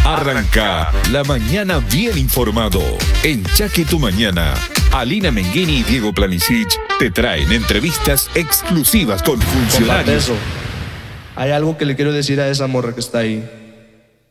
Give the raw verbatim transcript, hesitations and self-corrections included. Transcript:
Arranca la mañana bien informado. En Chaque Tu Mañana, Alina Menghini y Diego Planisic te traen entrevistas exclusivas con funcionarios. Hay algo que le quiero decir a esa morra que está ahí.